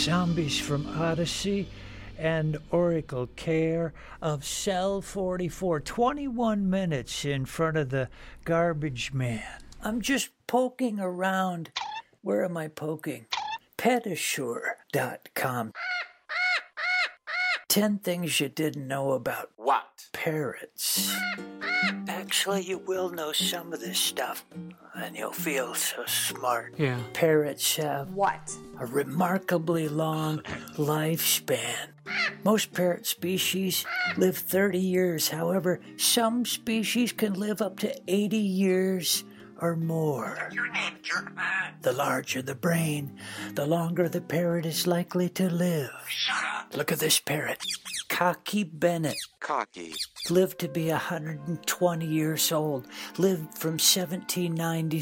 Zombies from Odyssey and Oracle Care of Cell 44. 21 minutes in front of the garbage man. I'm just poking around. Where am I poking? Pedisure.com. 10 things you didn't know about What? parrots. Actually, you will know some of this stuff, and you'll feel so smart. Yeah. Parrots have What? a remarkably long lifespan. Most parrot species live 30 years. However, some species can live up to 80 years or more. Your name, Jerkman. The larger the brain, the longer the parrot is likely to live. Shut up. Look at this parrot. Cocky Bennett Cocky. lived to be 120 years old. Lived from 1796